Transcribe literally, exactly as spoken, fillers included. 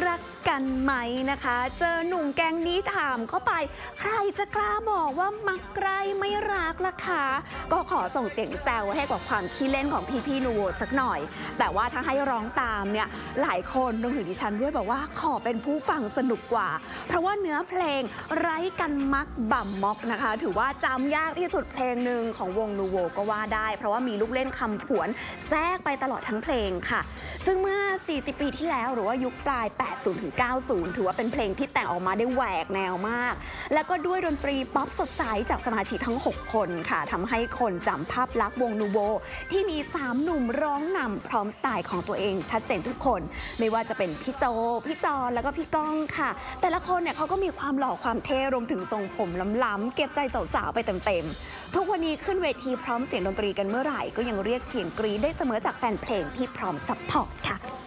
รักกันไหมนะคะเจอหนุ่มแก๊งนี้ถามเข้าไปใครจะกล้าบอกว่ามักใครไม่รักล่ะคะก็ขอส่งเสียงแซวให้กับความขี้เล่นของพี่พี่นูโวสักหน่อยแต่ว่าถ้าให้ร้องตามเนี่ยหลายคนรวมถึงดิฉันด้วยบอกว่าขอเป็นผู้ฟังสนุกกว่าเพราะว่าเนื้อเพลงไร้กันมักบ่มม็อกนะคะถือว่าจำยากที่สุดเพลงหนึ่งของวงนูโวก็ว่าได้เพราะว่ามีลูกเล่นคำผวนแทรกไปตลอดทั้งเพลงค่ะซึ่งเมื่อสี่สิบปีที่แล้วหรือว่ายุคปลายแปดสิบถึงเก้าสิบถือว่าเป็นเพลงที่แต่งออกมาได้แหวกแนวมากและก็ด้วยดนตรีป๊อปสดใสจากสมาชิกทั้งหกคนค่ะทำให้คนจำภาพลักษณ์วงนูโวที่มีสามหนุ่มร้องนำพร้อมสไตล์ของตัวเองชัดเจนทุกคนไม่ว่าจะเป็นพี่โจพี่จอนแล้วก็พี่ก้องค่ะแต่ละคนเนี่ยเขาก็มีความหล่อความเท่รวมถึงทรงผมล้ำๆเก็บใจสาวๆไปเต็มๆทุกวันนี้ขึ้นเวทีพร้อมเสียงดนตรีกันเมื่อไหร่ก็ยังเรียกเสียงกรี๊ดได้เสมอจากแฟนเพลงที่พร้อมซัพพอร์ตค่ะ